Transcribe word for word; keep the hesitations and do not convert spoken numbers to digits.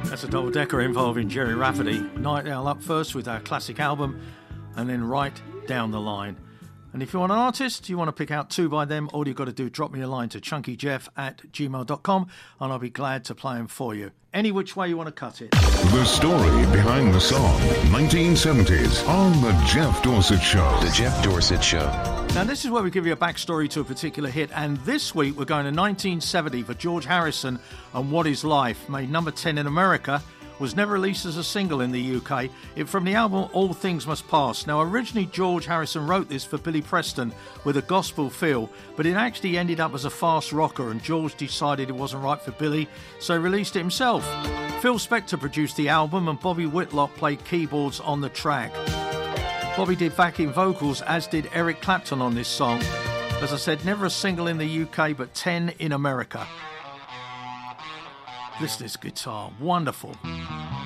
That's a double-decker involving Jerry Rafferty. Night Owl up first with our classic album, and then Right Down the Line. And if you want an artist, you want to pick out two by them, all you've got to do is drop me a line to chunkyjeff at gmail dot com, and I'll be glad to play them for you. Any which way you want to cut it. The story behind the song, nineteen seventies, on The Jeff Dorsett Show. The Jeff Dorsett Show. Now, this is where we give you a backstory to a particular hit, and this week we're going to nineteen seventy for George Harrison and What Is Life, made number ten in America, was never released as a single in the U K. It from the album All Things Must Pass. Now, originally George Harrison wrote this for Billy Preston with a gospel feel, but it actually ended up as a fast rocker, and George decided it wasn't right for Billy, so he released it himself. Phil Spector produced the album, and Bobby Whitlock played keyboards on the track. Bobby did backing vocals, as did Eric Clapton on this song. As I said, never a single in the U K, but ten in America. Listen to this guitar, wonderful.